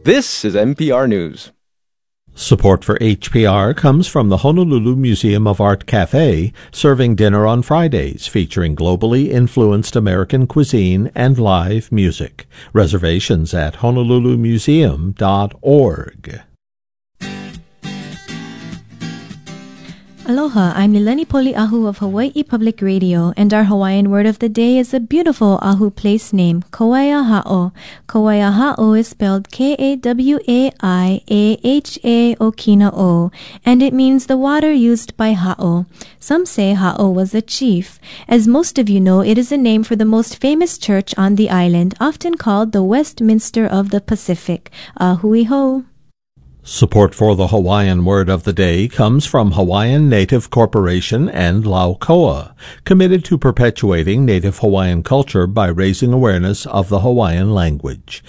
This is NPR News. Support for HPR comes from the Honolulu Museum of Art Cafe, serving dinner on Fridays, featuring globally influenced American cuisine and live music. Reservations at honolulumuseum.org. Aloha, I'm Nileni Poli'ahu of Hawaii Public Radio, and our Hawaiian word of the day is a beautiful Ahu place name, Kauaiha'o. Kauaiha'o is spelled Kawaiaha and it means the water used by Ha'o. Some say Ha'o was a chief. As most of you know, it is a name for the most famous church on the island, often called the Westminster of the Pacific. Ahuiho. Support for the Hawaiian word of the day comes from Hawaiian Native Corporation and Laukoa, committed to perpetuating Native Hawaiian culture by raising awareness of the Hawaiian language.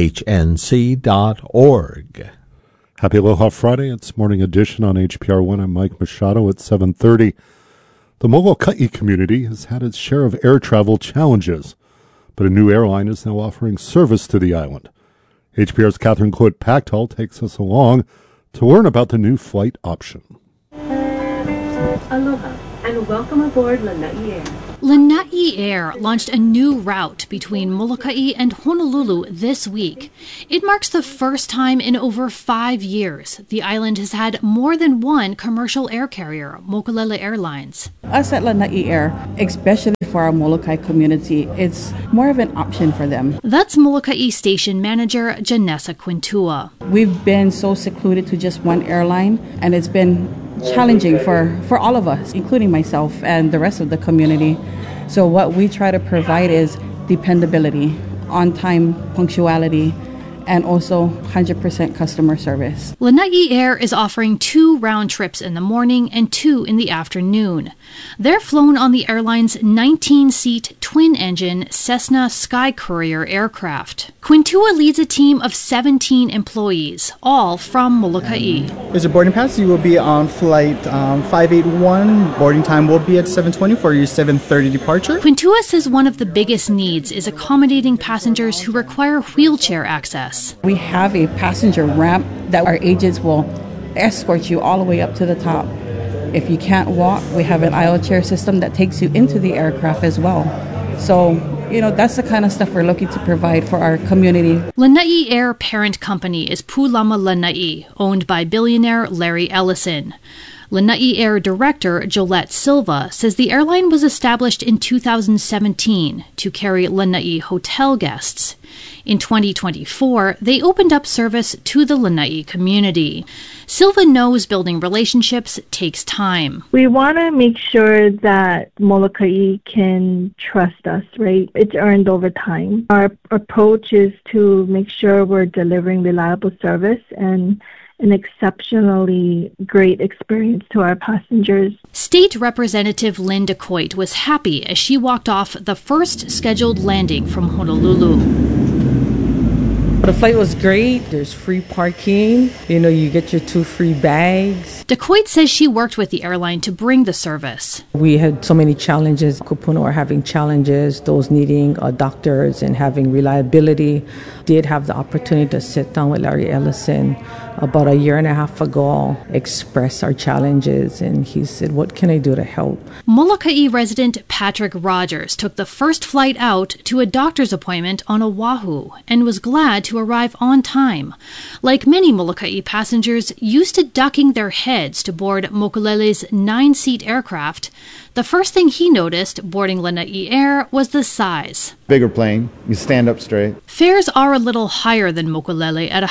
HNC.org. Happy Aloha Friday. It's Morning Edition on HPR1. I'm Mike Machado at 7:30. The Molokai community has had its share of air travel challenges, but a new airline is now offering service to the island. HPR's Catherine Cluett-Pactol takes us along to learn about the new flight option. Aloha, and welcome aboard Lanai Air. Lanai Air launched a new route between Molokai and Honolulu this week. It marks the first time in over 5 years the island has had more than one commercial air carrier, Mokulele Airlines. Us at Lanai Air, especially for our Molokai community, it's more of an option for them. That's Molokai Station Manager Janessa Quintua. We've been so secluded to just one airline, and it's been challenging for all of us, including myself and the rest of the community. So what we try to provide is dependability, on-time punctuality, and also 100% customer service. Lanai Air is offering 2 round trips in the morning and 2 in the afternoon. They're flown on the airline's 19-seat twin-engine Cessna Sky Courier aircraft. Quintua leads a team of 17 employees, all from Molokai. There's a boarding pass. You will be on flight 581. Boarding time will be at 7:20 for your 7:30 departure. Quintua says one of the biggest needs is accommodating passengers who require wheelchair access. We have a passenger ramp that our agents will escort you all the way up to the top. If you can't walk, we have an aisle chair system that takes you into the aircraft as well. So, that's the kind of stuff we're looking to provide for our community. Lanai Air parent company is Pulama Lanai, owned by billionaire Larry Ellison. Lanai Air Director Jolette Silva says the airline was established in 2017 to carry Lanai hotel guests. In 2024, they opened up service to the Lanai community. Silva knows building relationships takes time. We want to make sure that Molokai can trust us, right? It's earned over time. Our approach is to make sure we're delivering reliable service and an exceptionally great experience to our passengers. State Representative Linda Coit was happy as she walked off the first scheduled landing from Honolulu. The flight was great. There's free parking. You get your 2 free bags. DeCoit says she worked with the airline to bring the service. We had so many challenges. Kupuna are having challenges, those needing doctors and having reliability. Did have the opportunity to sit down with Larry Ellison about 1.5 years ago, express our challenges, and he said, "What can I do to help?" Molokai resident Patrick Rogers took the first flight out to a doctor's appointment on Oahu and was glad to arrive on time. Like many Molokai passengers used to ducking their heads to board Mokulele's 9-seat aircraft, the first thing he noticed boarding Lanai Air was the size. Bigger plane. You stand up straight. Fares are a little higher than Mokulele at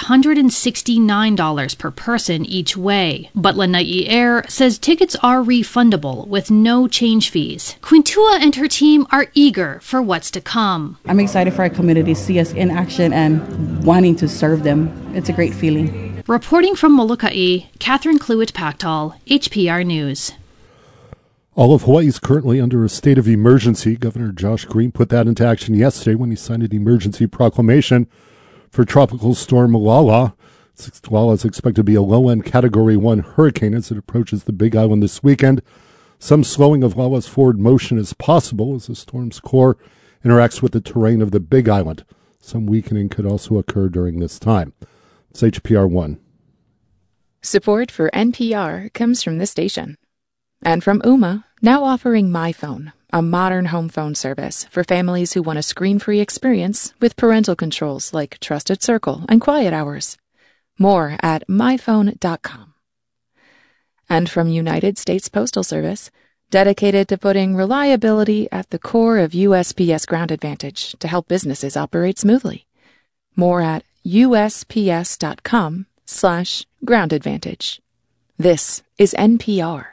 $169 per person each way. But Lanai Air says tickets are refundable with no change fees. Quintua and her team are eager for what's to come. I'm excited for our community to see us in action and wanting to serve them. It's a great feeling. Reporting from Molokai, Catherine Cluett-Pactol, HPR News. All of Hawaii is currently under a state of emergency. Governor Josh Green put that into action yesterday when he signed an emergency proclamation for Tropical Storm Lala. Lala is expected to be a low-end Category 1 hurricane as it approaches the Big Island this weekend. Some slowing of Lala's forward motion is possible as the storm's core interacts with the terrain of the Big Island. Some weakening could also occur during this time. It's HPR 1. Support for NPR comes from this station. And from Ooma, now offering MyPhone, a modern home phone service for families who want a screen-free experience with parental controls like Trusted Circle and Quiet Hours. More at myphone.com. And from United States Postal Service, dedicated to putting reliability at the core of USPS Ground Advantage to help businesses operate smoothly. More at USPS.com/Ground Advantage. This is NPR.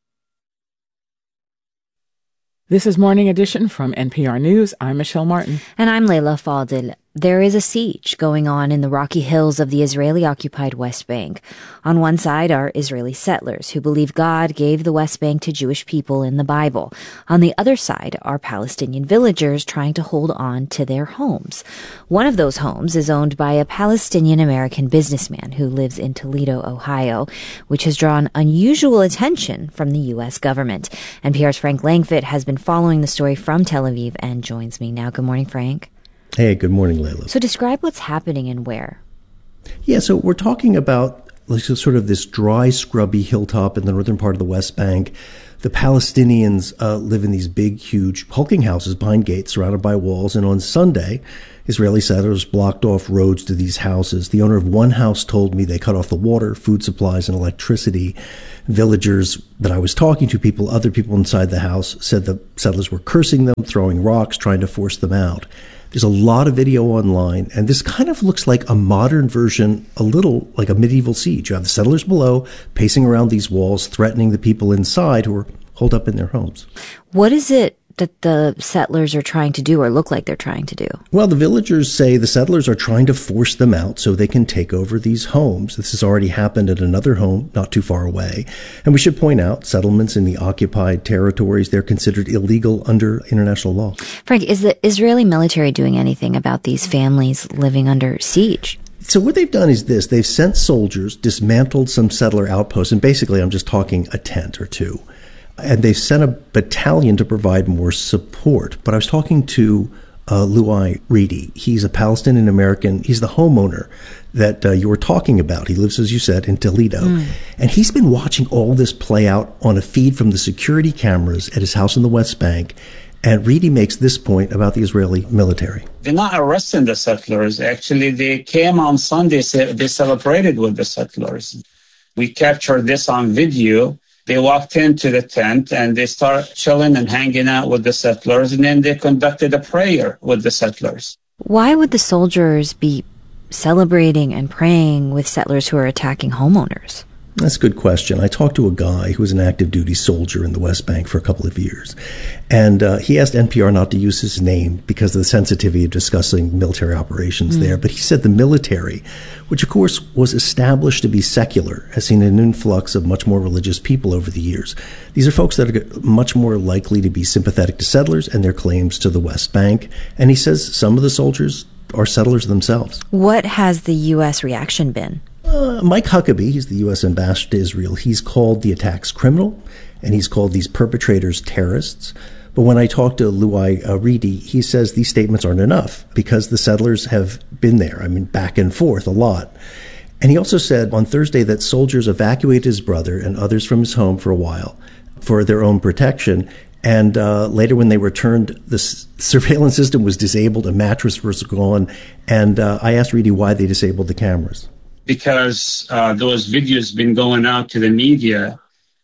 This is Morning Edition from NPR News. I'm Michelle Martin. And I'm Leila Fadil. There is a siege going on in the rocky hills of the Israeli-occupied West Bank. On one side are Israeli settlers who believe God gave the West Bank to Jewish people in the Bible. On the other side are Palestinian villagers trying to hold on to their homes. One of those homes is owned by a Palestinian-American businessman who lives in Toledo, Ohio, which has drawn unusual attention from the U.S. government. NPR's Frank Langfitt has been following the story from Tel Aviv and joins me now. Good morning, Frank. Hey, good morning, Leila. So describe what's happening and where. Yeah, so we're talking about sort of this dry, scrubby hilltop in the northern part of the West Bank. The Palestinians live in these big, huge, hulking houses behind gates surrounded by walls. And on Sunday, Israeli settlers blocked off roads to these houses. The owner of one house told me they cut off the water, food supplies, and electricity. Villagers that I was talking to, other people inside the house, said the settlers were cursing them, throwing rocks, trying to force them out. There's a lot of video online, and this kind of looks like a modern version, a little like a medieval siege. You have the settlers below pacing around these walls, threatening the people inside who are holed up in their homes. What is it that the settlers are trying to do or look like they're trying to do? Well, the villagers say the settlers are trying to force them out so they can take over these homes. This has already happened at another home not too far away. And we should point out, settlements in the occupied territories, they're considered illegal under international law. Frank, is the Israeli military doing anything about these families living under siege? So what they've done is this. They've sent soldiers, dismantled some settler outposts, and basically I'm just talking a tent or two. And they've sent a battalion to provide more support. But I was talking to Luai Reedy. He's a Palestinian-American. He's the homeowner that you were talking about. He lives, as you said, in Toledo. And he's been watching all this play out on a feed from the security cameras at his house in the West Bank. And Reedy makes this point about the Israeli military. They're not arresting the settlers. Actually, they came on Sunday. They celebrated with the settlers. We captured this on video. They walked into the tent and they started chilling and hanging out with the settlers, and then they conducted a prayer with the settlers. Why would the soldiers be celebrating and praying with settlers who are attacking homeowners? That's a good question. I talked to a guy who was an active duty soldier in the West Bank for a couple of years. And he asked NPR not to use his name because of the sensitivity of discussing military operations there. But he said the military, which of course was established to be secular, has seen an influx of much more religious people over the years. These are folks that are much more likely to be sympathetic to settlers and their claims to the West Bank. And he says some of the soldiers are settlers themselves. What has the U.S. reaction been? Mike Huckabee, he's the U.S. ambassador to Israel, he's called the attacks criminal, and he's called these perpetrators terrorists. But when I talked to Luai Reedy, he says these statements aren't enough because the settlers have been there, back and forth a lot. And he also said on Thursday that soldiers evacuated his brother and others from his home for a while for their own protection. And later when they returned, the surveillance system was disabled, a mattress was gone. And I asked Reedy why they disabled the cameras. Because those videos been going out to the media,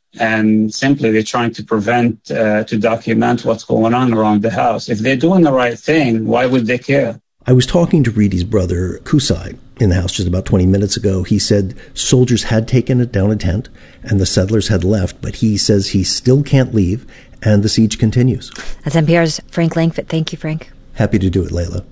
and simply they're trying to prevent, to document what's going on around the house. If they're doing the right thing, why would they care? I was talking to Reedy's brother, Kusai, in the house just about 20 minutes ago. He said soldiers had taken down a tent and the settlers had left, but he says he still can't leave and the siege continues. That's NPR's Frank Langfitt. Thank you, Frank. Happy to do it, Leila.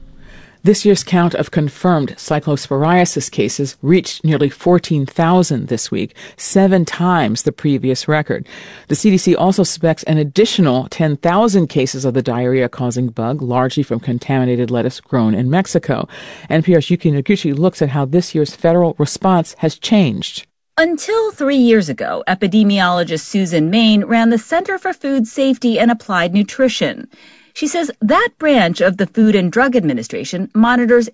This year's count of confirmed cyclosporiasis cases reached nearly 14,000 this week, 7 times the previous record. The CDC also suspects an additional 10,000 cases of the diarrhea-causing bug, largely from contaminated lettuce grown in Mexico. NPR's Yuki Noguchi looks at how this year's federal response has changed. Until 3 years ago, epidemiologist Susan Main ran the Center for Food Safety and Applied Nutrition. She says that branch of the Food and Drug Administration monitors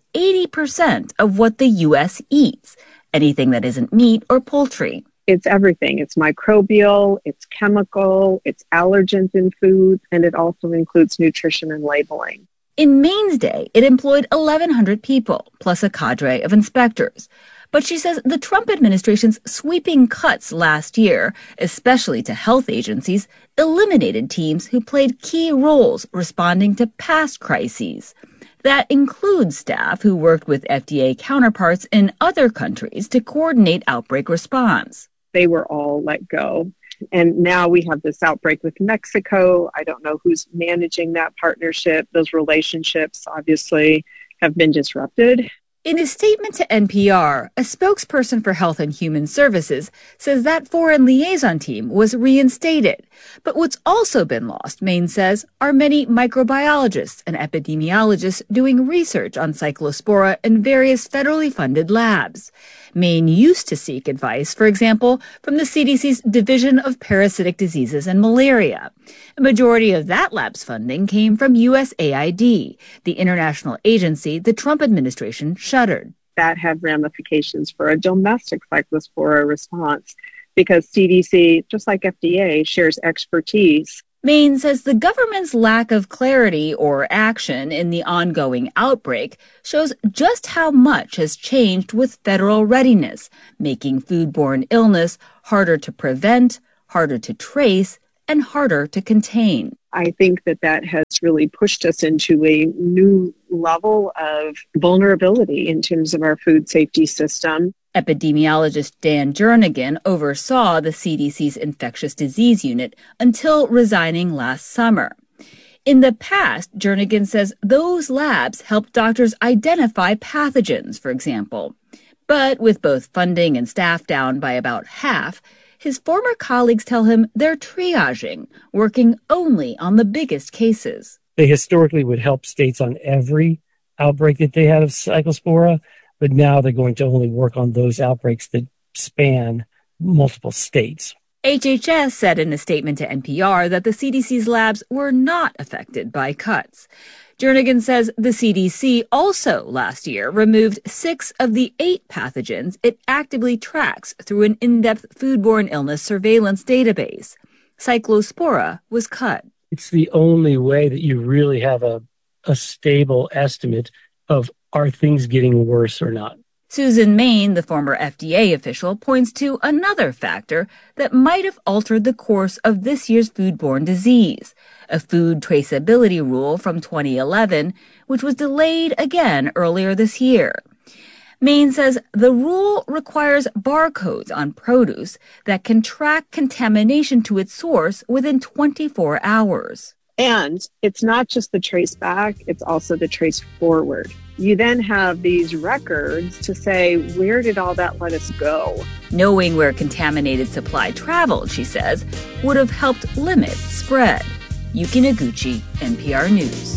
80% of what the U.S. eats, anything that isn't meat or poultry. It's everything. It's microbial, it's chemical, it's allergens in food, and it also includes nutrition and labeling. In Maine's day, it employed 1,100 people, plus a cadre of inspectors. But she says the Trump administration's sweeping cuts last year, especially to health agencies, eliminated teams who played key roles responding to past crises. That includes staff who worked with FDA counterparts in other countries to coordinate outbreak response. They were all let go. And now we have this outbreak with Mexico. I don't know who's managing that partnership. Those relationships obviously have been disrupted. In a statement to NPR, a spokesperson for Health and Human Services says that foreign liaison team was reinstated. But what's also been lost, Maine says, are many microbiologists and epidemiologists doing research on Cyclospora in various federally funded labs. Maine used to seek advice, for example, from the CDC's Division of Parasitic Diseases and Malaria. A majority of that lab's funding came from USAID, the international agency the Trump administration shuttered. That had ramifications for a domestic Cyclospora response because CDC, just like FDA, shares expertise. Maine says the government's lack of clarity or action in the ongoing outbreak shows just how much has changed with federal readiness, making foodborne illness harder to prevent, harder to trace, and harder to contain. I think that has really pushed us into a new level of vulnerability in terms of our food safety system. Epidemiologist Dan Jernigan oversaw the CDC's infectious disease unit until resigning last summer. In the past, Jernigan says those labs helped doctors identify pathogens, for example. But with both funding and staff down by about half, his former colleagues tell him they're triaging, working only on the biggest cases. They historically would help states on every outbreak that they had of Cyclospora, but now they're going to only work on those outbreaks that span multiple states. HHS said in a statement to NPR that the CDC's labs were not affected by cuts. Jernigan says the CDC also last year removed 6 of the 8 pathogens it actively tracks through an in-depth foodborne illness surveillance database. Cyclospora was cut. It's the only way that you really have a stable estimate of are things getting worse or not. Susan Main, the former FDA official, points to another factor that might have altered the course of this year's foodborne disease, a food traceability rule from 2011, which was delayed again earlier this year. Main says the rule requires barcodes on produce that can track contamination to its source within 24 hours. And it's not just the trace back, it's also the trace forward. You then have these records to say, where did all that lettuce go? Knowing where contaminated supply traveled, she says, would have helped limit spread. Yuki Noguchi, NPR News.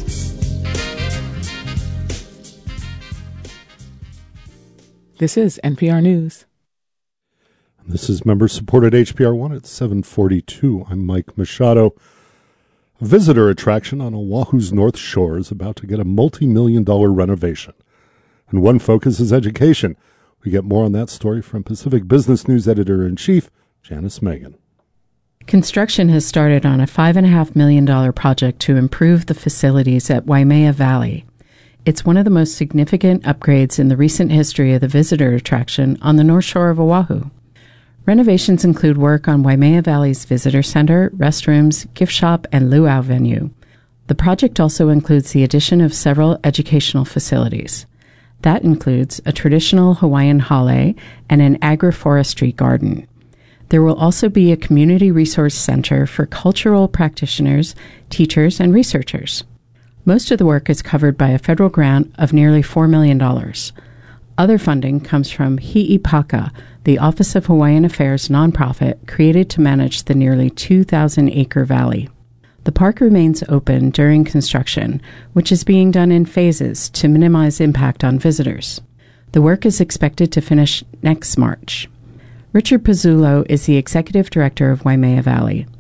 This is NPR News. This is member-supported HPR One at 742. I'm Mike Machado. A visitor attraction on Oahu's North Shore is about to get a multi-million-dollar renovation. And one focus is education. We get more on that story from Pacific Business News Editor-in-Chief, Janice Megan. Construction has started on a $5.5 million project to improve the facilities at Waimea Valley. It's one of the most significant upgrades in the recent history of the visitor attraction on the North Shore of Oahu. Renovations include work on Waimea Valley's visitor center, restrooms, gift shop, and luau venue. The project also includes the addition of several educational facilities. That includes a traditional Hawaiian hale and an agroforestry garden. There will also be a community resource center for cultural practitioners, teachers, and researchers. Most of the work is covered by a federal grant of nearly $4 million. Other funding comes from Hi'ipaka, the Office of Hawaiian Affairs nonprofit created to manage the nearly 2,000-acre valley. The park remains open during construction, which is being done in phases to minimize impact on visitors. The work is expected to finish next March. Richard Pizzulo is the executive director of Waimea Valley.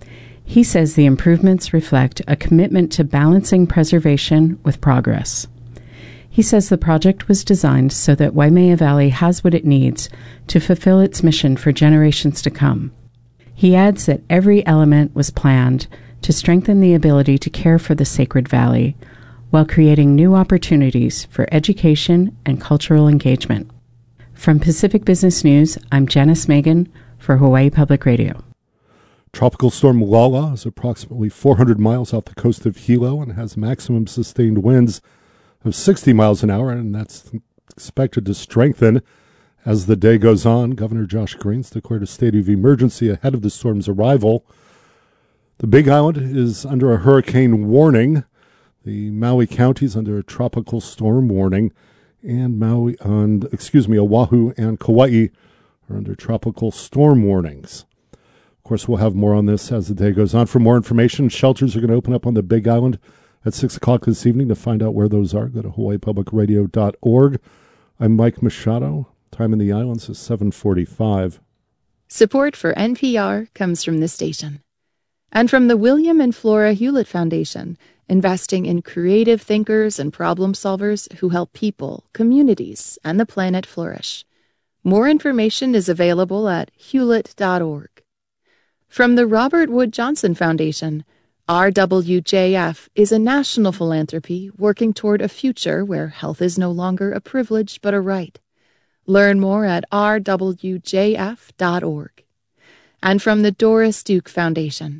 He says the improvements reflect a commitment to balancing preservation with progress. He says the project was designed so that Waimea Valley has what it needs to fulfill its mission for generations to come. He adds that every element was planned to strengthen the ability to care for the sacred valley while creating new opportunities for education and cultural engagement. From Pacific Business News, I'm Janice Megan for Hawaii Public Radio. Tropical storm Lala is approximately 400 miles off the coast of Hilo and has maximum sustained winds of 60 miles an hour, and that's expected to strengthen as the day goes on. Governor Josh Green's declared a state of emergency ahead of the storm's arrival. The Big Island is under a hurricane warning. The Maui County is under a tropical storm warning, and Oahu and Kauai are under tropical storm warnings. Of course, we'll have more on this as the day goes on. For more information, shelters are going to open up on the Big Island at 6 o'clock this evening. To find out where those are, go to hawaiipublicradio.org. I'm Mike Machado. Time in the islands is 7:45. Support for NPR comes from this station. And from the William and Flora Hewlett Foundation, investing in creative thinkers and problem solvers who help people, communities, and the planet flourish. More information is available at hewlett.org. From the Robert Wood Johnson Foundation, RWJF is a national philanthropy working toward a future where health is no longer a privilege but a right. Learn more at rwjf.org. And from the Doris Duke Foundation.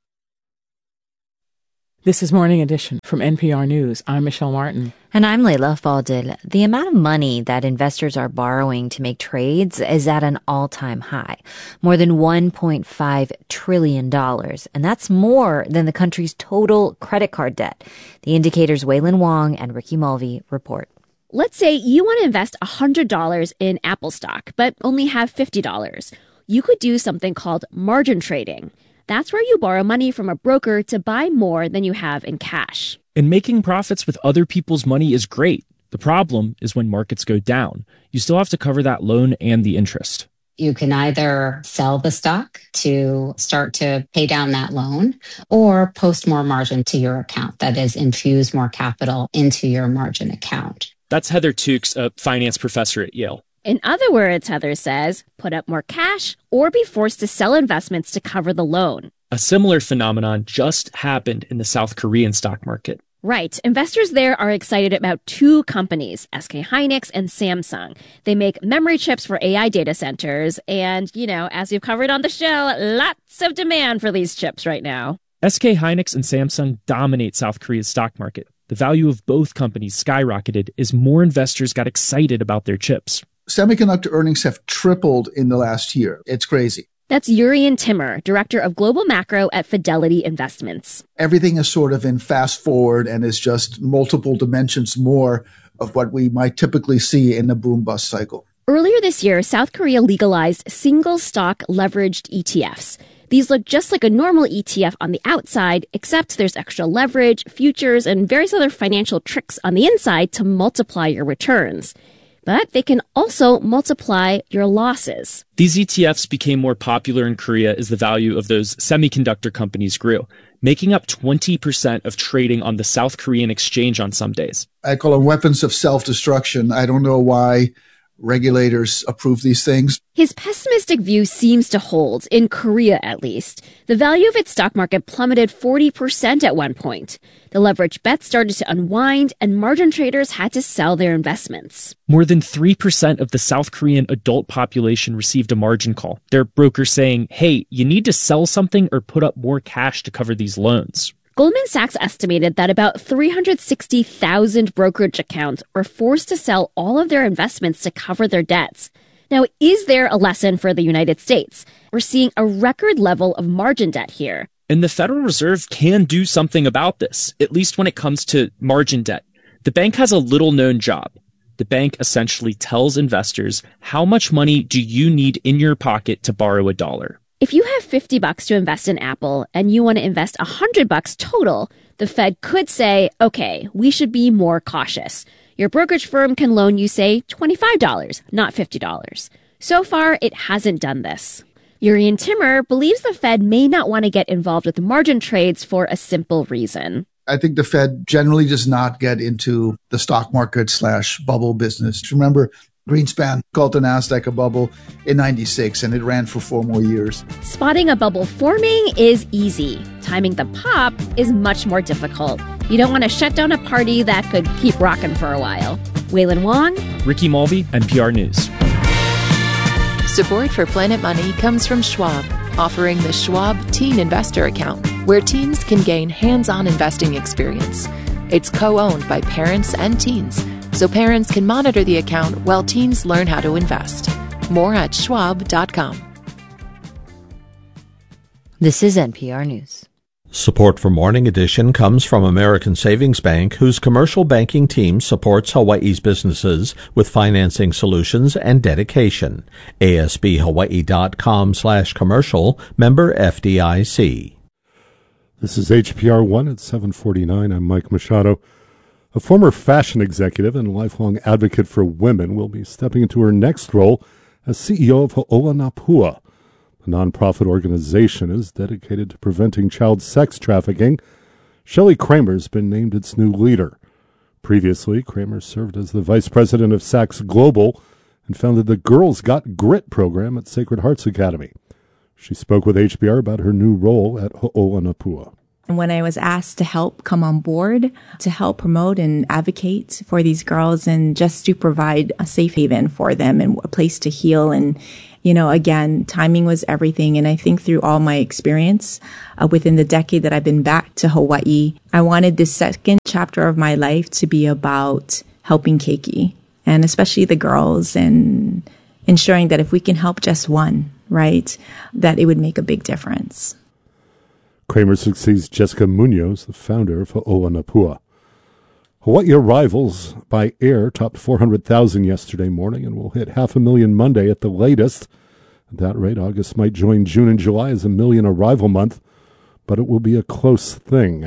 This is Morning Edition from NPR News. I'm Michelle Martin. And I'm Leila Fadil. The amount of money that investors are borrowing to make trades is at an all-time high, more than $1.5 trillion. And that's more than the country's total credit card debt. The Indicator's Waylon Wong and Ricky Mulvey report. Let's say you want to invest $100 in Apple stock, but only have $50. You could do something called margin trading. That's where you borrow money from a broker to buy more than you have in cash. And making profits with other people's money is great. The problem is when markets go down. You still have to cover that loan and the interest. You can either sell the stock to start to pay down that loan or post more margin to your account. That is, infuse more capital into your margin account. That's Heather Tukes, a finance professor at Yale. In other words, Heather says, put up more cash or be forced to sell investments to cover the loan. A similar phenomenon just happened in the South Korean stock market. Right. Investors there are excited about two companies, SK Hynix and Samsung. They make memory chips for AI data centers. And, as you've covered on the show, lots of demand for these chips right now. SK Hynix and Samsung dominate South Korea's stock market. The value of both companies skyrocketed as more investors got excited about their chips. Semiconductor earnings have tripled in the last year. It's crazy. That's Urian Timmer, Director of Global Macro at Fidelity Investments. Everything is sort of in fast forward and is just multiple dimensions more of what we might typically see in a boom-bust cycle. Earlier this year, South Korea legalized single-stock leveraged ETFs. These look just like a normal ETF on the outside, except there's extra leverage, futures, and various other financial tricks on the inside to multiply your returns. But they can also multiply your losses. These ETFs became more popular in Korea as the value of those semiconductor companies grew, making up 20% of trading on the South Korean exchange on some days. I call them weapons of self-destruction. I don't know why regulators approve these things. His pessimistic view seems to hold, in Korea at least. The value of its stock market plummeted 40% at one point. The leverage bets started to unwind, and margin traders had to sell their investments. More than 3% of the South Korean adult population received a margin call. Their broker saying, hey, you need to sell something or put up more cash to cover these loans. Goldman Sachs estimated that about 360,000 brokerage accounts were forced to sell all of their investments to cover their debts. Now, is there a lesson for the United States? We're seeing a record level of margin debt here. And the Federal Reserve can do something about this, at least when it comes to margin debt. The bank has a little-known job. The bank essentially tells investors, how much money do you need in your pocket to borrow $1? If you have $50 to invest in Apple and you want to invest $100 total, the Fed could say, okay, we should be more cautious. Your brokerage firm can loan you, say, $25, not $50. So far, it hasn't done this. Jurrien Timmer believes the Fed may not want to get involved with margin trades for a simple reason. I think the Fed generally does not get into the stock market / bubble business. Remember, Greenspan called the NASDAQ a bubble in 96, and it ran for 4 more years. Spotting a bubble forming is easy. Timing the pop is much more difficult. You don't want to shut down a party that could keep rocking for a while. Waylon Wong, Ricky Mulvey, NPR News. Support for Planet Money comes from Schwab, offering the Schwab Teen Investor Account, where teens can gain hands-on investing experience. It's co-owned by parents and teens, so parents can monitor the account while teens learn how to invest. More at schwab.com. This is NPR News. Support for Morning Edition comes from American Savings Bank, whose commercial banking team supports Hawaii's businesses with financing solutions and dedication. ASBHawaii.com/commercial, member FDIC. This is HPR 1 at 7:49. I'm Mike Machado. A former fashion executive and lifelong advocate for women will be stepping into her next role as CEO of Ho'olanapua. The nonprofit organization is dedicated to preventing child sex trafficking. Shelley Kramer has been named its new leader. Previously, Kramer served as the vice president of Saks Global and founded the Girls Got Grit program at Sacred Hearts Academy. She spoke with HBR about her new role at Ho'olanapua. And when I was asked to help come on board, to help promote and advocate for these girls and just to provide a safe haven for them and a place to heal. And, you know, again, timing was everything. And I think through all my experience within the decade that I've been back to Hawaii, I wanted this second chapter of my life to be about helping Keiki and especially the girls and ensuring that if we can help just one, right, that it would make a big difference. Kramer succeeds Jessica Munoz, the founder of Ho'olanapua. Hawaii arrivals by air topped 400,000 yesterday morning and will hit 500,000 Monday at the latest. At that rate, August might join June and July as a million arrival month, but it will be a close thing.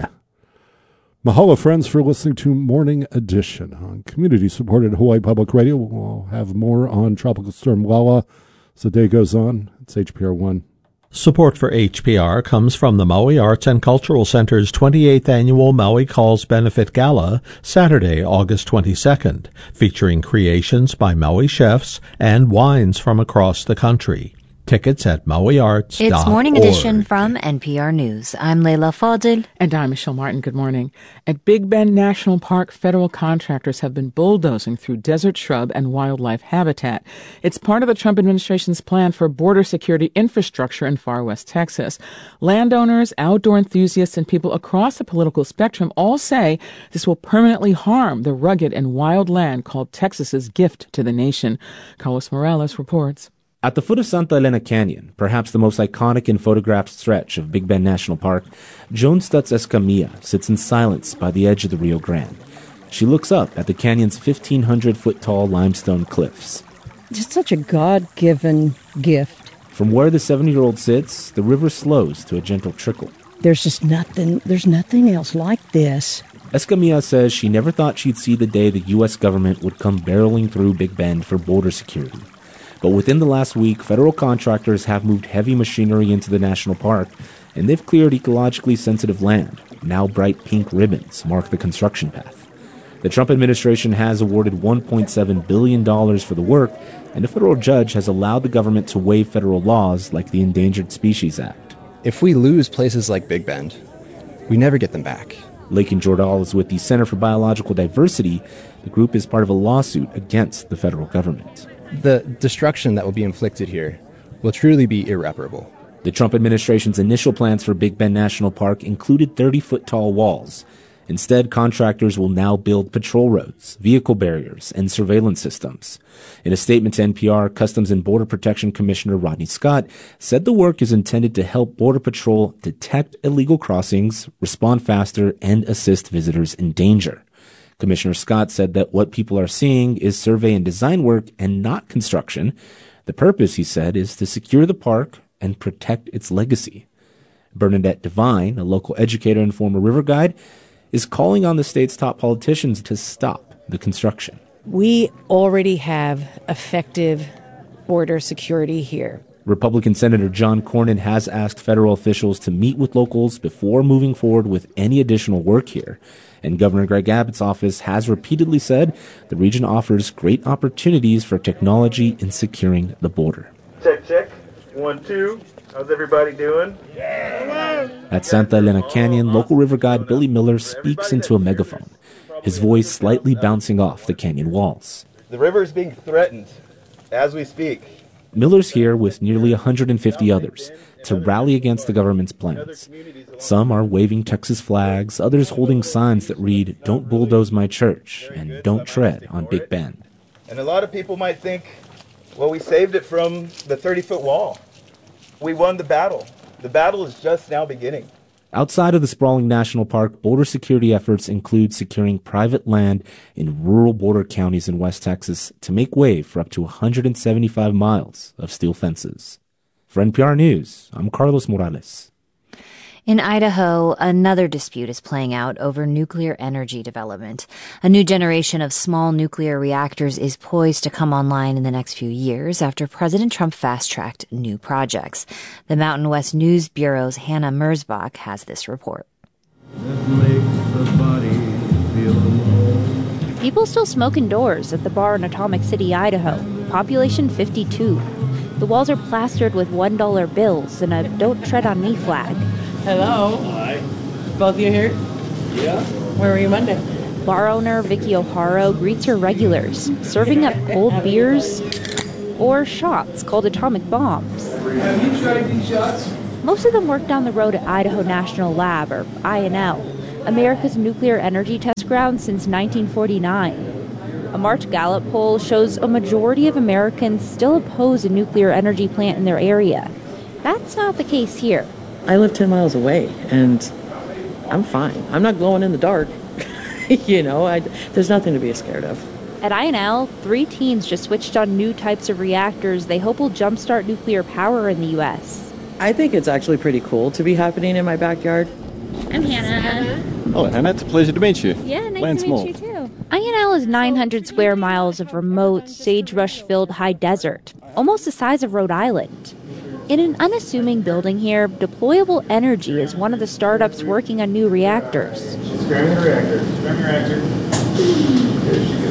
Mahalo, friends, for listening to Morning Edition on community-supported Hawaii Public Radio. We'll have more on Tropical Storm Lala as the day goes on. It's HPR 1. Support for HPR comes from the Maui Arts and Cultural Center's 28th Annual Maui Calls Benefit Gala, Saturday, August 22nd, featuring creations by Maui chefs and wines from across the country. Tickets at mauiarts.org. It's Morning Edition from NPR News. I'm Leila Fadil. And I'm Michelle Martin. Good morning. At Big Bend National Park, federal contractors have been bulldozing through desert shrub and wildlife habitat. It's part of the Trump administration's plan for border security infrastructure in far west Texas. Landowners, outdoor enthusiasts, and people across the political spectrum all say this will permanently harm the rugged and wild land called Texas's gift to the nation. Carlos Morales reports. At the foot of Santa Elena Canyon, perhaps the most iconic and photographed stretch of Big Bend National Park, Joan Stutz Escamilla sits in silence by the edge of the Rio Grande. She looks up at the canyon's 1,500-foot-tall limestone cliffs. Just such a God-given gift. From where the 70-year-old sits, the river slows to a gentle trickle. There's nothing else like this. Escamilla says she never thought she'd see the day the U.S. government would come barreling through Big Bend for border security. But within the last week, federal contractors have moved heavy machinery into the national park, and they've cleared ecologically sensitive land. Now bright pink ribbons mark the construction path. The Trump administration has awarded $1.7 billion for the work, and a federal judge has allowed the government to waive federal laws like the Endangered Species Act. If we lose places like Big Bend, we never get them back. Lakin Jordal is with the Center for Biological Diversity. The group is part of a lawsuit against the federal government. The destruction that will be inflicted here will truly be irreparable. The Trump administration's initial plans for Big Bend National Park included 30-foot-tall walls. Instead, contractors will now build patrol roads, vehicle barriers, and surveillance systems. In a statement to NPR, Customs and Border Protection Commissioner Rodney Scott said the work is intended to help Border Patrol detect illegal crossings, respond faster, and assist visitors in danger. Commissioner Scott said that what people are seeing is survey and design work and not construction. The purpose, he said, is to secure the park and protect its legacy. Bernadette Devine, a local educator and former river guide, is calling on the state's top politicians to stop the construction. We already have effective border security here. Republican Senator John Cornyn has asked federal officials to meet with locals before moving forward with any additional work here. And Governor Greg Abbott's office has repeatedly said the region offers great opportunities for technology in securing the border. Check, check. 1, 2. How's everybody doing? At Santa Elena Canyon, local river guide Billy Miller speaks into a megaphone, his voice slightly bouncing off the canyon walls. The river is being threatened as we speak. Miller's here with nearly 150 others to rally against the government's plans. Some are waving Texas flags, others holding signs that read, "Don't bulldoze my church," and "Don't tread on Big Bend." And a lot of people might think, well, we saved it from the 30-foot wall. We won the battle. The battle is just now beginning. Outside of the sprawling national park, border security efforts include securing private land in rural border counties in West Texas to make way for up to 175 miles of steel fences. For NPR News, I'm Carlos Morales. In Idaho, another dispute is playing out over nuclear energy development. A new generation of small nuclear reactors is poised to come online in the next few years after President Trump fast-tracked new projects. The Mountain West News Bureau's Hannah Merzbach has this report. People still smoke indoors at the bar in Atomic City, Idaho. Population 52. The walls are plastered with $1 bills and a "Don't Tread on Me" flag. Hello. Hi. Both of you here? Yeah. Where were you Monday? Bar owner Vicky O'Hara greets her regulars, serving up cold beers or shots called atomic bombs. Have you tried these shots? Most of them work down the road at Idaho National Lab, or INL, America's nuclear energy test ground since 1949. A March Gallup poll shows a majority of Americans still oppose a nuclear energy plant in their area. That's not the case here. I live 10 miles away, and I'm fine. I'm not glowing in the dark. There's nothing to be scared of. At INL, 3 teams just switched on new types of reactors they hope will jumpstart nuclear power in the U.S. I think it's actually pretty cool to be happening in my backyard. I'm Hannah. Oh, Hannah, it's a pleasure to meet you. Yeah, nice to meet you too. INL is 900 square miles of remote, sagebrush-filled high desert, almost the size of Rhode Island. In an unassuming building here, Deployable Energy is one of the startups working on new reactors. She's grabbing the reactor. Grab your reactor. There she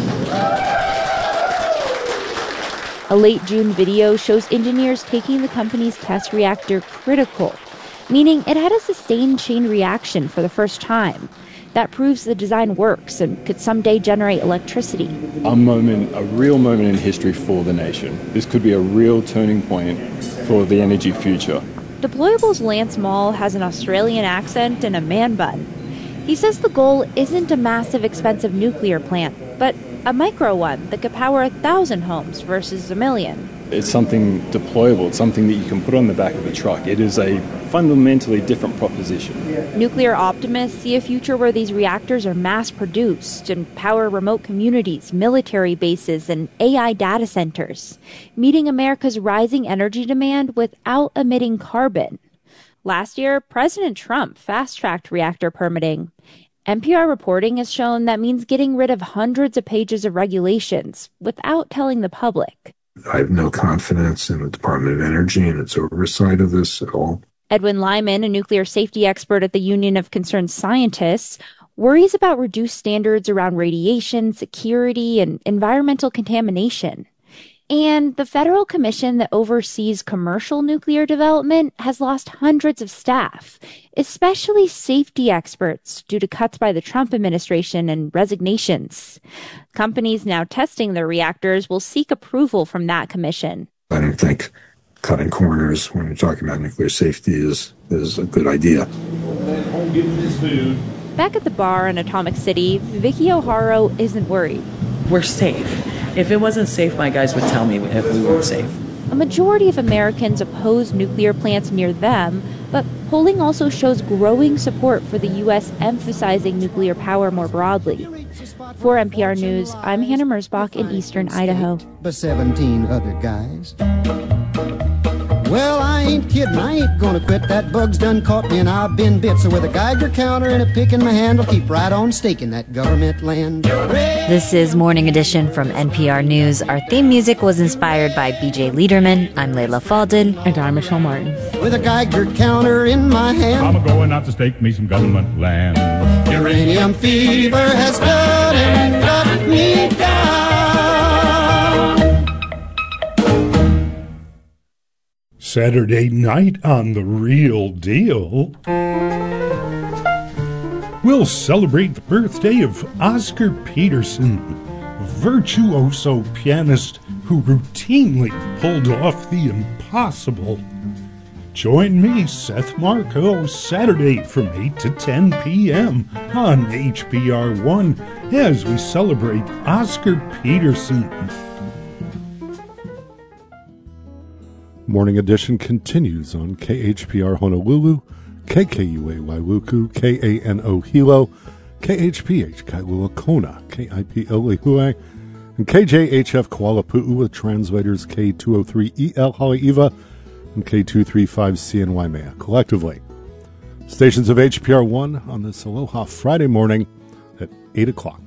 goes. A late June video shows engineers taking the company's test reactor critical, meaning it had a sustained chain reaction for the first time. That proves the design works and could someday generate electricity. A real moment in history for the nation. This could be a real turning point for the energy future. Deployable's Lance Mall has an Australian accent and a man bun. He says the goal isn't a massive, expensive nuclear plant, but a micro one that could power 1,000 homes versus 1 million. It's something deployable. It's something that you can put on the back of a truck. It is a fundamentally different proposition. Nuclear optimists see a future where these reactors are mass-produced and power remote communities, military bases, and AI data centers, meeting America's rising energy demand without emitting carbon. Last year, President Trump fast-tracked reactor permitting. NPR reporting has shown that means getting rid of hundreds of pages of regulations without telling the public. I have no confidence in the Department of Energy and its oversight of this at all. Edwin Lyman, a nuclear safety expert at the Union of Concerned Scientists, worries about reduced standards around radiation, security, and environmental contamination. And the federal commission that oversees commercial nuclear development has lost hundreds of staff, especially safety experts, due to cuts by the Trump administration and resignations. Companies now testing their reactors will seek approval from that commission. I don't think cutting corners when you're talking about nuclear safety is a good idea. Back at the bar in Atomic City, Vicky O'Hara isn't worried. We're safe. If it wasn't safe, my guys would tell me if we weren't safe. A majority of Americans oppose nuclear plants near them, but polling also shows growing support for the U.S. emphasizing nuclear power more broadly. For NPR News, I'm Hannah Merzbach in eastern Idaho. But 17 other guys. Well, I ain't kidding. I ain't gonna quit. That bug's done caught me and I've been bit. So with a Geiger counter and a pick in my hand, I'll keep right on staking that government land. This is Morning Edition from NPR News. Our theme music was inspired by B.J. Liederman. I'm Layla Faldin. And I'm Michelle Martin. With a Geiger counter in my hand, I'm going out to stake me some government land. Uranium fever has stood and got me down. Saturday night on The Real Deal, we'll celebrate the birthday of Oscar Peterson, a virtuoso pianist who routinely pulled off the impossible. Join me, Seth Marco, Saturday from 8 to 10 p.m. on HBR1 as we celebrate Oscar Peterson. Morning Edition continues on KHPR Honolulu, KKUA Wailuku, KANO Hilo, KHPH Kailua Kona, KIPO Lehue, and KJHF Kuala Pu'u with translators K203EL Haleiwa and K235C in Waimea collectively. Stations of HPR1 on this Aloha Friday morning at 8 o'clock.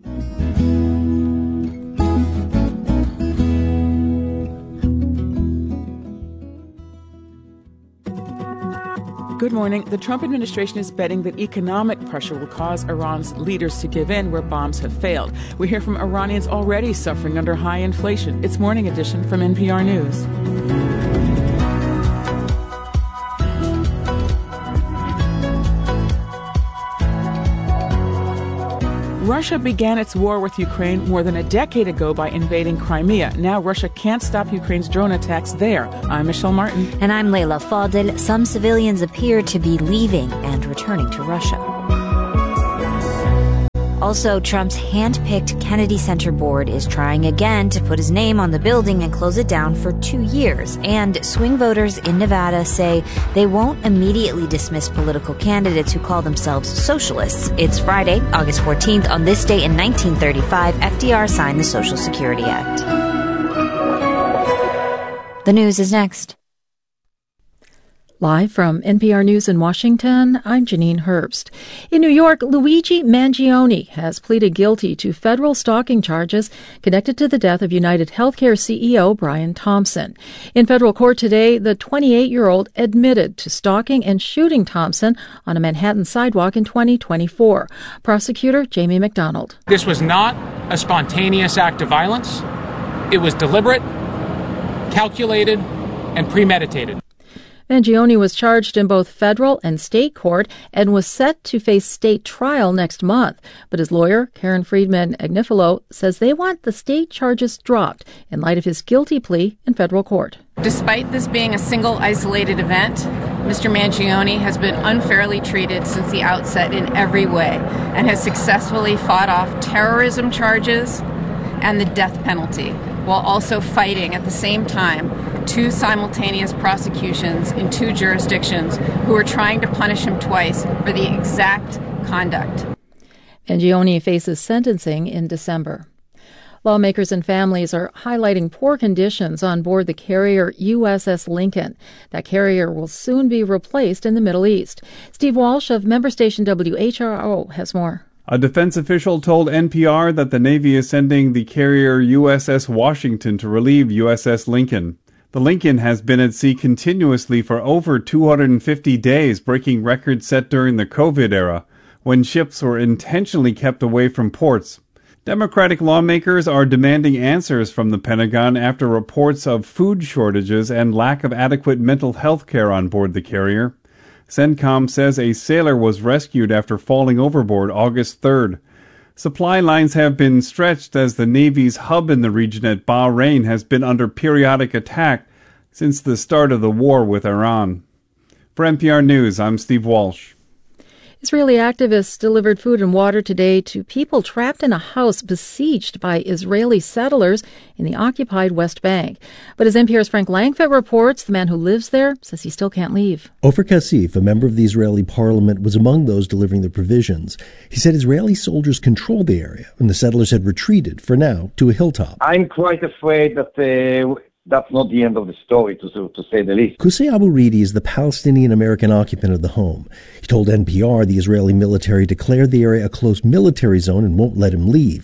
Good morning. The Trump administration is betting that economic pressure will cause Iran's leaders to give in where bombs have failed. We hear from Iranians already suffering under high inflation. It's Morning Edition from NPR News. Russia began its war with Ukraine more than a decade ago by invading Crimea. Now Russia can't stop Ukraine's drone attacks there. I'm Michelle Martin. And I'm Layla Faldil. Some civilians appear to be leaving and returning to Russia. Also, Trump's hand-picked Kennedy Center board is trying again to put his name on the building and close it down for 2 years. And swing voters in Nevada say they won't immediately dismiss political candidates who call themselves socialists. It's Friday, August 14th. On this day in 1935, FDR signed the Social Security Act. The news is next. Live from NPR News in Washington, I'm Janine Herbst. In New York, Luigi Mangione has pleaded guilty to federal stalking charges connected to the death of United Healthcare CEO Brian Thompson. In federal court today, the 28-year-old admitted to stalking and shooting Thompson on a Manhattan sidewalk in 2024. Prosecutor Jamie McDonald. This was not a spontaneous act of violence. It was deliberate, calculated, and premeditated. Mangione was charged in both federal and state court and was set to face state trial next month. But his lawyer, Karen Friedman Agnifilo, says they want the state charges dropped in light of his guilty plea in federal court. Despite this being a single isolated event, Mr. Mangione has been unfairly treated since the outset in every way and has successfully fought off terrorism charges and the death penalty, while also fighting at the same time 2 simultaneous prosecutions in 2 jurisdictions who are trying to punish him twice for the exact conduct. Mangione faces sentencing in December. Lawmakers and families are highlighting poor conditions on board the carrier USS Lincoln. That carrier will soon be replaced in the Middle East. Steve Walsh of member station WHRO has more. A defense official told NPR that the Navy is sending the carrier USS Washington to relieve USS Lincoln. The Lincoln has been at sea continuously for over 250 days, breaking records set during the COVID era, when ships were intentionally kept away from ports. Democratic lawmakers are demanding answers from the Pentagon after reports of food shortages and lack of adequate mental health care on board the carrier. CENTCOM says a sailor was rescued after falling overboard August 3rd. Supply lines have been stretched as the Navy's hub in the region at Bahrain has been under periodic attack since the start of the war with Iran. For NPR News, I'm Steve Walsh. Israeli activists delivered food and water today to people trapped in a house besieged by Israeli settlers in the occupied West Bank. But as NPR's Frank Langfitt reports, the man who lives there says he still can't leave. Ofer Kassif, a member of the Israeli parliament, was among those delivering the provisions. He said Israeli soldiers controlled the area and the settlers had retreated, for now, to a hilltop. I'm quite afraid that that's not the end of the story, to say the least. Qusay Abu Ridi is the Palestinian-American occupant of the home. He told NPR the Israeli military declared the area a close military zone and won't let him leave.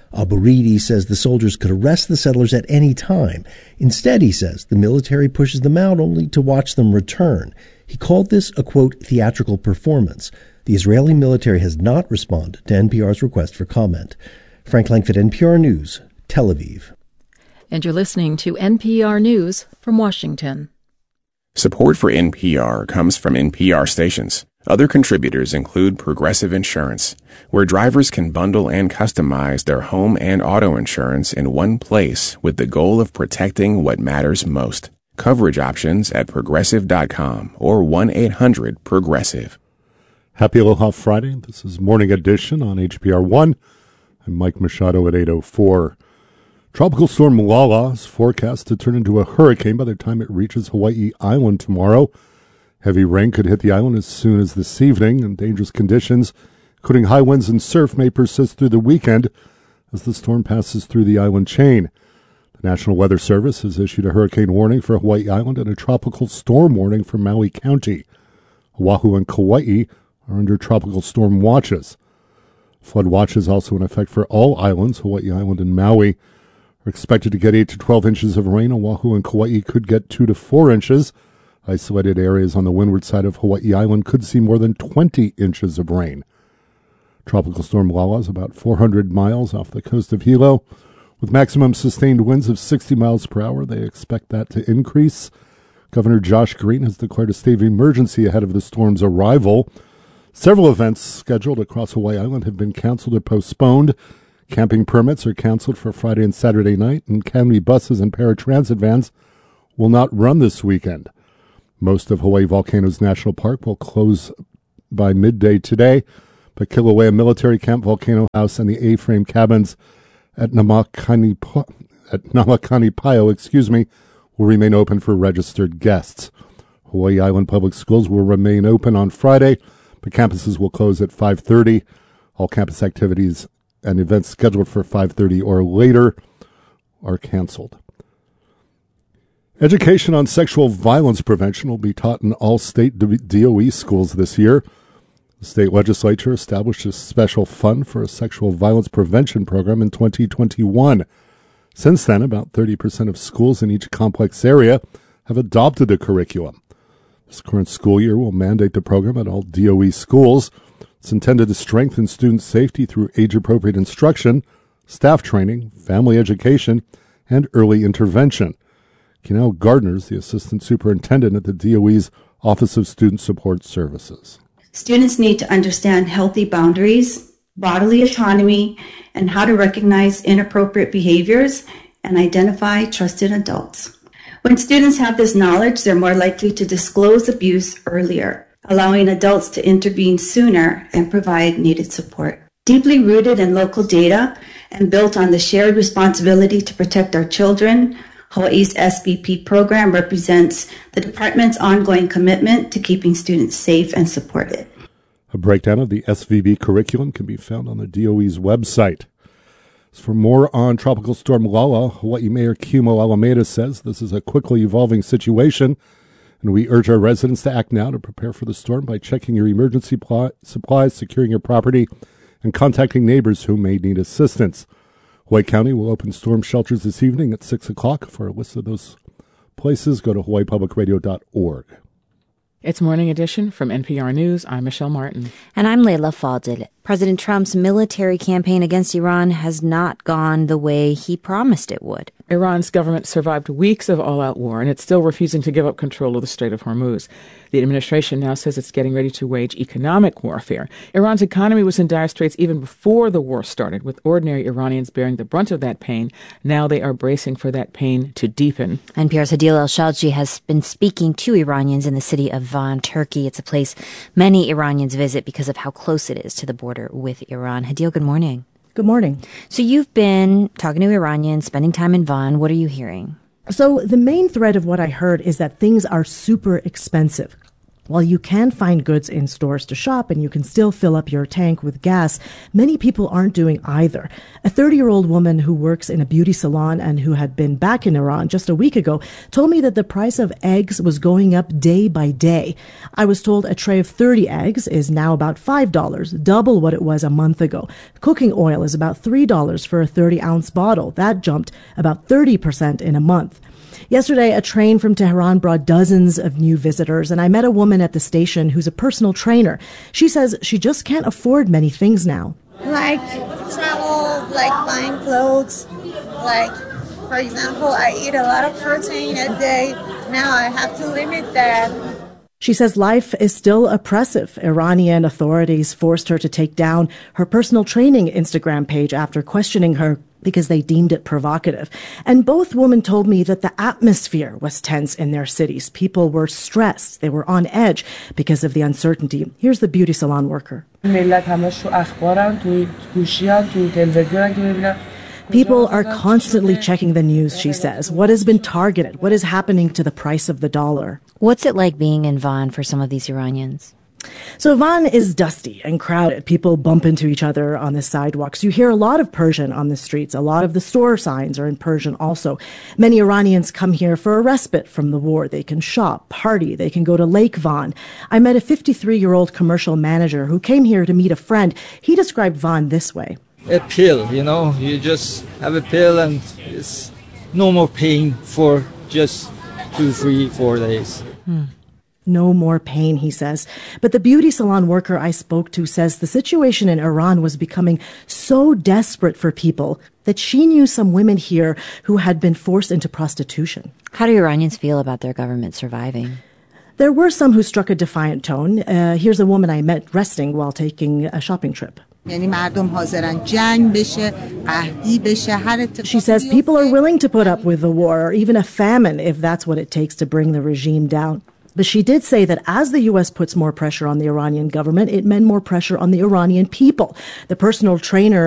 Al-Buridi says the soldiers could arrest the settlers at any time. Instead, he says, the military pushes them out only to watch them return. He called this a, quote, theatrical performance. The Israeli military has not responded to NPR's request for comment. Frank Langford, NPR News, Tel Aviv. And you're listening to NPR News from Washington. Support for NPR comes from NPR stations. Other contributors include Progressive Insurance, where drivers can bundle and customize their home and auto insurance in one place with the goal of protecting what matters most. Coverage options at Progressive.com or 1-800-PROGRESSIVE. Happy Aloha Friday. This is Morning Edition on HPR 1. I'm Mike Machado at 8:04. Tropical storm Malala is forecast to turn into a hurricane by the time it reaches Hawaii Island tomorrow. Heavy rain could hit the island as soon as this evening, and dangerous conditions, including high winds and surf, may persist through the weekend as the storm passes through the island chain. The National Weather Service has issued a hurricane warning for Hawaii Island and a tropical storm warning for Maui County. Oahu and Kauai are under tropical storm watches. Flood watches also in effect for all islands. Hawaii Island and Maui are expected to get 8 to 12 inches of rain. Oahu and Kauai could get 2 to 4 inches. Isolated areas on the windward side of Hawaii Island could see more than 20 inches of rain. Tropical storm Lala is about 400 miles off the coast of Hilo. With maximum sustained winds of 60 miles per hour, they expect that to increase. Governor Josh Green has declared a state of emergency ahead of the storm's arrival. Several events scheduled across Hawaii Island have been canceled or postponed. Camping permits are canceled for Friday and Saturday night, and county buses and paratransit vans will not run this weekend. Most of Hawaii Volcanoes National Park will close by midday today, but Kilauea Military Camp, Volcano House, and the A-frame cabins at Namakani Paio, will remain open for registered guests. Hawaii Island Public Schools will remain open on Friday, but campuses will close at 5:30. All campus activities and events scheduled for 5:30 or later are canceled. Education on sexual violence prevention will be taught in all state DOE schools this year. The state legislature established a special fund for a sexual violence prevention program in 2021. Since then, about 30% of schools in each complex area have adopted the curriculum. This current school year will mandate the program at all DOE schools. It's intended to strengthen student safety through age-appropriate instruction, staff training, family education, and early intervention. Kinell Gardner is the assistant superintendent at the DOE's Office of Student Support Services. Students need to understand healthy boundaries, bodily autonomy, and how to recognize inappropriate behaviors and identify trusted adults. When students have this knowledge, they're more likely to disclose abuse earlier, allowing adults to intervene sooner and provide needed support. Deeply rooted in local data and built on the shared responsibility to protect our children, Hawaii's SVP program represents the department's ongoing commitment to keeping students safe and supported. A breakdown of the SVB curriculum can be found on the DOE's website. As for more on Tropical Storm Lala, Hawaii Mayor Kimo Alameda says this is a quickly evolving situation, and we urge our residents to act now to prepare for the storm by checking your emergency supplies, securing your property, and contacting neighbors who may need assistance. Hawaii County will open storm shelters this evening at 6 o'clock. For a list of those places, go to hawaiipublicradio.org. It's Morning Edition from NPR News. I'm Michelle Martin. And I'm Leila Fadel. President Trump's military campaign against Iran has not gone the way he promised it would. Iran's government survived weeks of all-out war, and it's still refusing to give up control of the Strait of Hormuz. The administration now says it's getting ready to wage economic warfare. Iran's economy was in dire straits even before the war started, with ordinary Iranians bearing the brunt of that pain. Now they are bracing for that pain to deepen. NPR's Hadil El-Shalji has been speaking to Iranians in the city of Van, Turkey. It's a place many Iranians visit because of how close it is to the border with Iran. Hadil, good morning. Good morning. So you've been talking to Iranians, spending time in Van. What are you hearing? So the main thread of what I heard is that things are super expensive. While you can find goods in stores to shop and you can still fill up your tank with gas, many people aren't doing either. A 30-year-old woman who works in a beauty salon and who had been back in Iran just a week ago told me that the price of eggs was going up day by day. I was told a tray of 30 eggs is now about $5, double what it was a month ago. Cooking oil is about $3 for a 30-ounce bottle. That jumped about 30% in a month. Yesterday, a train from Tehran brought dozens of new visitors, and I met a woman at the station who's a personal trainer. She says she just can't afford many things now. Like travel, like buying clothes, like, for example, I eat a lot of protein a day. Now I have to limit that. She says life is still oppressive. Iranian authorities forced her to take down her personal training Instagram page after questioning her because they deemed it provocative. And both women told me that the atmosphere was tense in their cities. People were stressed. They were on edge because of the uncertainty. Here's the beauty salon worker. People are constantly checking the news, she says. What has been targeted? What is happening to the price of the dollar? What's it like being in Van for some of these Iranians? So Van is dusty and crowded. People bump into each other on the sidewalks. You hear a lot of Persian on the streets. A lot of the store signs are in Persian also. Many Iranians come here for a respite from the war. They can shop, party, they can go to Lake Van. I met a 53-year-old commercial manager who came here to meet a friend. He described Van this way. A pill, you just have a pill and it's no more pain for just 2, 3, 4 days. No more pain, he says. But the beauty salon worker I spoke to says the situation in Iran was becoming so desperate for people that she knew some women here who had been forced into prostitution. How do Iranians feel about their government surviving? There were some who struck a defiant tone. Here's a woman I met resting while taking a shopping trip. She says people are willing to put up with the war or even a famine if that's what it takes to bring the regime down. But she did say that as the U.S. puts more pressure on the Iranian government, it meant more pressure on the Iranian people. The personal trainer